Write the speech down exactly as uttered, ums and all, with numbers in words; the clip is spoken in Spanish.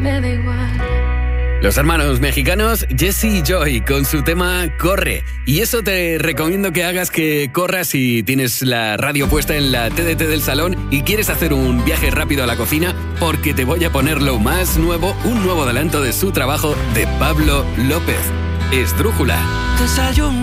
me da igual. Los hermanos mexicanos Jesse y Joy con su tema Corre. Y eso te recomiendo que hagas, que corras si tienes la radio puesta en la T D T del salón y quieres hacer un viaje rápido a la cocina, porque te voy a poner lo más nuevo, un nuevo adelanto de su trabajo de Pablo López. Esdrújula. Desayuno.